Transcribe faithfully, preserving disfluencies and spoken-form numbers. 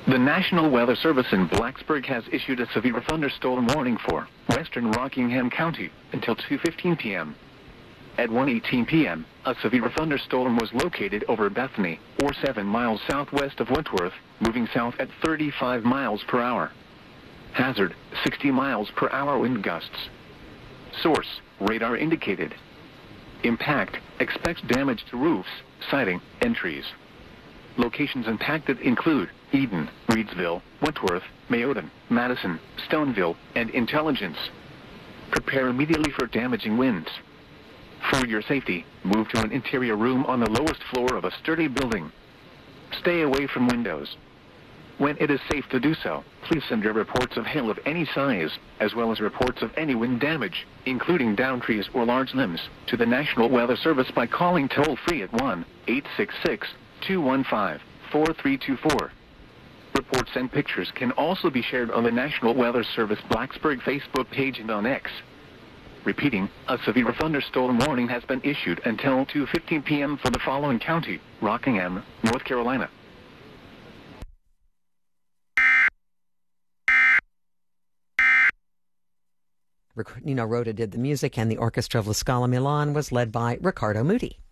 The National Weather Service in Blacksburg has issued a severe thunderstorm warning for western Rockingham County until two fifteen p m At one eighteen p m, a severe thunderstorm was located over Bethany, or seven miles southwest of Wentworth, moving south at thirty-five miles per hour. Hazard, sixty miles per hour wind gusts. Source, radar indicated. Impact, expects damage to roofs, siding, and trees. Locations impacted include Eden, Reedsville, Wentworth, Mayodan, Madison, Stoneville, and Intelligence. Prepare immediately for damaging winds. For your safety, move to an interior room on the lowest floor of a sturdy building. Stay away from windows. When it is safe to do so, please send your reports of hail of any size, as well as reports of any wind damage, including downed trees or large limbs, to the National Weather Service by calling toll-free at one eight six six, two one five, four three two four. Reports and pictures can also be shared on the National Weather Service Blacksburg Facebook page and on X. Repeating, a severe thunderstorm warning has been issued until two fifteen p m for the following county: Rockingham, North Carolina. Nino Rota did the music, and the Orchestra of La Scala Milan was led by Riccardo Muti.